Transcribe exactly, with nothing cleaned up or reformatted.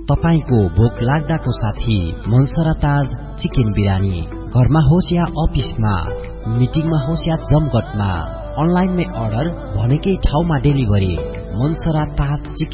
तपाईको भोक लाग्दाको साथी मनसरा ताज चिकन बिरानी। घरमा होस् या अफिसमा, मिटिङमा होस् या जमघटमा, अनलाइनमै अर्डर भनेकै ठाउँमा डेलिभरी। मनसरा ताज चिकन